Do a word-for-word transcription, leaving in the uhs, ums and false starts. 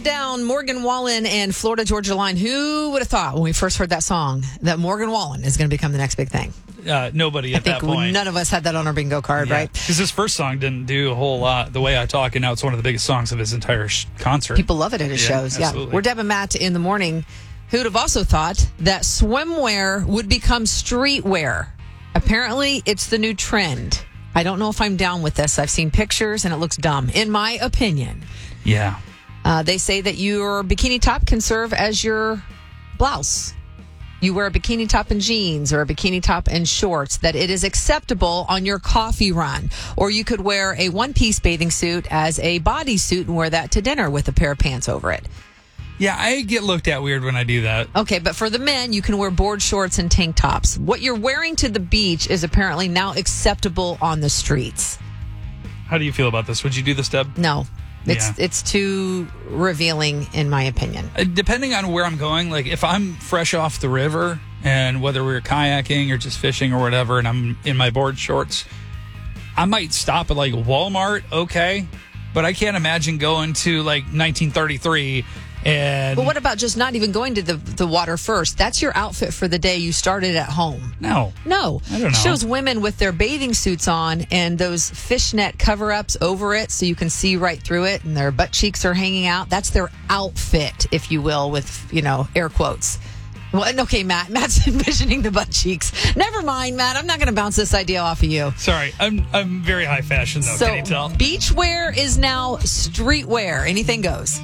Love Down, Morgan Wallen and Florida Georgia Line. Who would have thought when we first heard that song that Morgan Wallen is going to become the next big thing? Uh, nobody at I think that point. None of us had that on our bingo card, Yeah. right? Because his first song didn't do a whole lot. The Way I Talk, and now it's one of the biggest songs of his entire sh- concert. People love it at his Yeah, shows. absolutely. Yeah. We're Deb and Matt in the morning. Who'd have also thought that swimwear would become streetwear? Apparently, it's the new trend. I don't know if I'm down with this. I've seen pictures and it looks dumb, in my opinion. Yeah. Uh, they say that your bikini top can serve as your blouse. You wear a bikini top and jeans or a bikini top and shorts, that it is acceptable on your coffee run. Or you could wear a one-piece bathing suit as a bodysuit and wear that to dinner with a pair of pants over it. Yeah, I get looked at weird when I do that. Okay, but for the men, you can wear board shorts and tank tops. What you're wearing to the beach is apparently now acceptable on the streets. How do you feel about this? Would you do this, Deb? No, it's Yeah. it's too revealing, in my opinion. Uh, Depending on where I'm going, like if I'm fresh off the river and whether we're kayaking or just fishing or whatever, and I'm in my board shorts, I might stop at like Walmart, okay, but I can't imagine going to like nineteen thirty-three and... But what about just not even going to the, the water first? That's your outfit for the day. You started at home. No. No. I don't know. It shows women with their bathing suits on and those fishnet cover-ups over it so you can see right through it and their butt cheeks are hanging out. That's their outfit, if you will, with, you know, air quotes. Well, okay, Matt. Matt's envisioning the butt cheeks. Never mind, Matt. I'm not going to bounce this idea off of you. Sorry, I'm I'm very high fashion, though. So Can you tell? beachwear is now streetwear. Anything goes.